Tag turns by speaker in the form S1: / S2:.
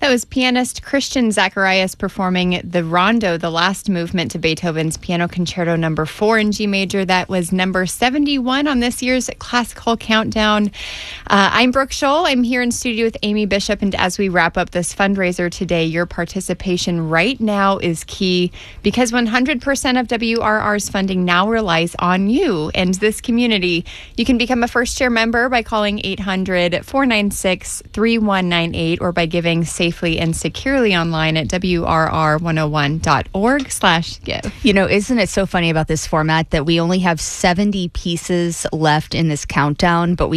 S1: that was pianist Christian Zacharias performing the Rondo, the last movement to Beethoven's Piano Concerto No. 4 in G major. That was number 71 on this year's Classical Countdown. I'm Brooke Scholl. I'm here in studio with Amy Bishop, and as we wrap up this fundraiser today, your participation right now is key because 100% of WRR's funding now relies on you and this community. You can become a first-year member by calling 800-496-3198 or by giving safely and securely online at WRR101.org/give.
S2: You know, isn't it so funny about this format that we only have 70 pieces left in this countdown, but we